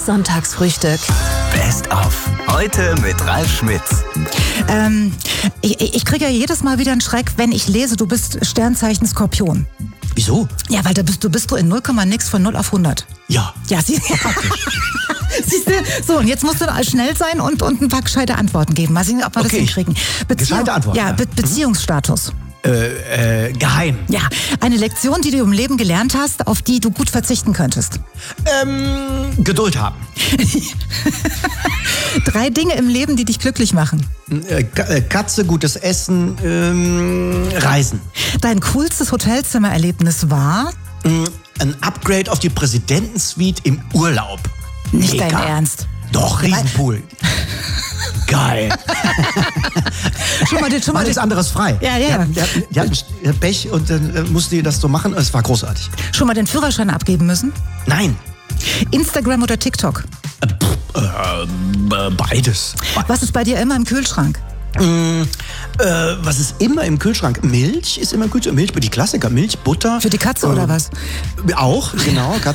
Sonntagsfrühstück. Best of. Heute mit Ralf Schmitz. Ich kriege ja jedes Mal wieder einen Schreck, wenn ich lese, du bist Sternzeichen Skorpion. Wieso? Ja, weil du bist in 0, nix von 0 auf 100. Ja. Ja, siehst du? So, und jetzt musst du schnell sein und ein paar gescheite Antworten geben. Mal sehen, ob wir das hinkriegen. Gescheite Antworten. Ja, Beziehungsstatus. Geheim. Ja, eine Lektion, die du im Leben gelernt hast, auf die du gut verzichten könntest. Geduld haben. 3 Dinge im Leben, die dich glücklich machen. Katze, gutes Essen, Reisen. Dein coolstes Hotelzimmererlebnis war? Ein Upgrade auf die Präsidentensuite im Urlaub. Nicht Mega. dein Ernst. Doch, Riesenpool. Geil. Schon mal Alles anderes frei. Ja. Die hatten Pech und dann musste die das so machen. Es war großartig. Schon mal den Führerschein abgeben müssen? Nein. Instagram oder TikTok? Beides. Was ist bei dir immer im Kühlschrank? Was ist immer im Kühlschrank? Milch ist immer im Kühlschrank. Milch, die Klassiker. Milch, Butter. Für die Katze oder was? Auch, genau.